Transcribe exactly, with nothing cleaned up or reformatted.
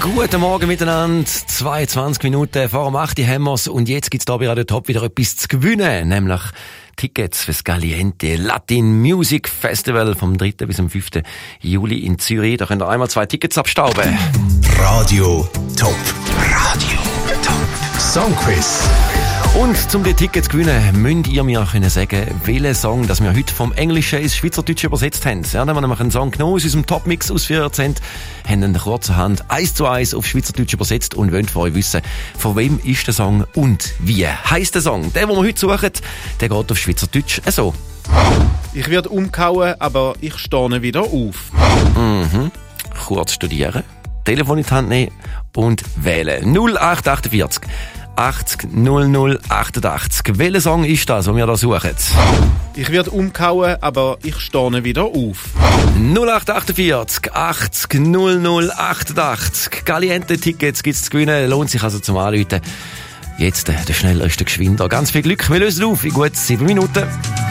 Guten Morgen miteinander. zweiundzwanzig Minuten vor dem acht Uhr haben wir's. Und jetzt gibt's da bei Radio Top wieder etwas zu gewinnen. Nämlich Tickets fürs Caliente Latin Music Festival vom dritten bis am fünften Juli in Zürich. Da könnt ihr einmal zwei Tickets abstauben. Radio Top. Radio Top. Songquiz. Und zum die Tickets zu gewinnen, müsst ihr mir können sagen, welchen Song, das wir heute vom Englischen ins Schweizerdeutsche übersetzt haben. Ja, dann haben wir nämlich einen Song genommen aus unserem Top-Mix ausgeführt, haben ihn kurzerhand eins zu eins auf Schweizerdeutsch übersetzt und wollen von euch wissen, von wem ist der Song und wie heisst der Song. Der, den wir heute suchen, der geht auf Schweizerdeutsch so. Ich werde umkauen, aber ich stehe wieder auf. Mhm. Kurz studieren, Telefon in die Hand nehmen und wählen. null acht achtundvierzig achtzig null null achtundachtzig. Welcher Song ist das, den wir da suchen? Ich werde umkauen, aber ich stehe wieder auf. null acht achtundvierzig achtzig null null achtundachtzig. Caliente-Tickets gibt's zu gewinnen. Lohnt sich also zum Anrufen. Jetzt der schnellste Geschwinder. Ganz viel Glück. Wir lösen auf in gut sieben Minuten.